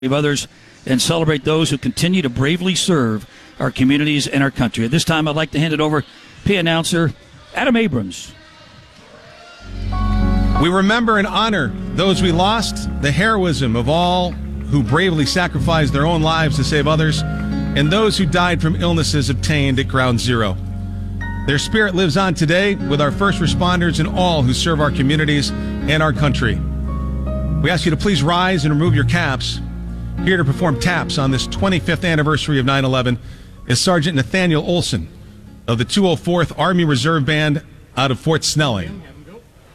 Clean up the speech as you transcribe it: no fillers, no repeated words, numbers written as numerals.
others and celebrate those who continue to bravely serve our communities and our country. At this time, I'd like to hand it over to announcer Adam Abrams. We remember and honor those we lost, the heroism of all who bravely sacrificed their own lives to save others, and those who died from illnesses obtained at Ground Zero. Their spirit lives on today with our first responders and all who serve our communities and our country. We ask you to please rise and remove your caps. Here to perform taps on this 25th anniversary of 9/11 is Sergeant Nathaniel Olson of the 204th Army Reserve Band out of Fort Snelling.